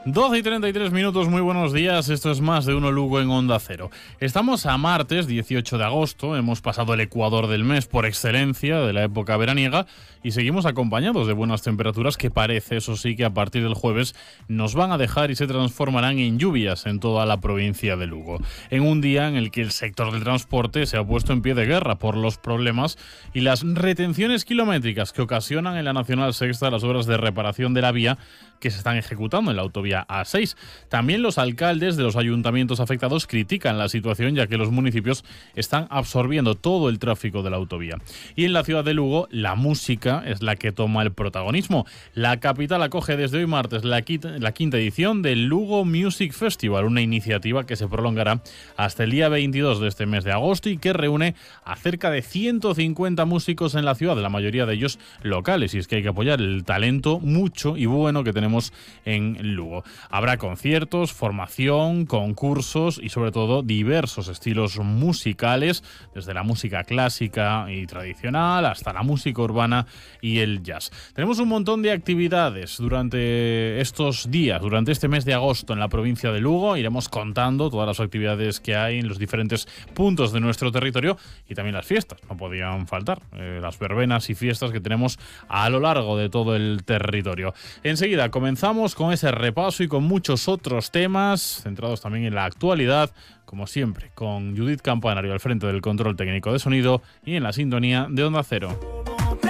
12 y 33 minutos, muy buenos días. Esto es Más de Uno Lugo en Onda Cero. Estamos a martes 18 de agosto, hemos pasado el ecuador del mes por excelencia de la época veraniega y seguimos acompañados de buenas temperaturas que parece, eso sí, que a partir del jueves nos van a dejar y se transformarán en lluvias en toda la provincia de Lugo. En un día en el que el sector del transporte se ha puesto en pie de guerra por los problemas y las retenciones kilométricas que ocasionan en la Nacional Sexta las obras de reparación de la vía que se están ejecutando en la autovía A6. También los alcaldes de los ayuntamientos afectados critican la situación, ya que los municipios están absorbiendo todo el tráfico de la autovía. Y en la ciudad de Lugo, la música es la que toma el protagonismo. La capital acoge desde hoy martes la quinta edición del Lugo Music Festival, una iniciativa que se prolongará hasta el día 22 de este mes de agosto y que reúne a cerca de 150 músicos en la ciudad, la mayoría de ellos locales. Y es que hay que apoyar el talento mucho y bueno que tenemos en Lugo. Habrá conciertos, formación, concursos y sobre todo diversos estilos musicales, desde la música clásica y tradicional hasta la música urbana y el jazz. Tenemos un montón de actividades durante estos días, durante este mes de agosto en la provincia de Lugo. Iremos contando todas las actividades que hay en los diferentes puntos de nuestro territorio y también las fiestas, no podían faltar, las verbenas y fiestas que tenemos a lo largo de todo el territorio. Enseguida comenzamos con ese repaso y con muchos otros temas centrados también en la actualidad, como siempre, con Judith Campanario al frente del control técnico de sonido y en la sintonía de Onda Cero.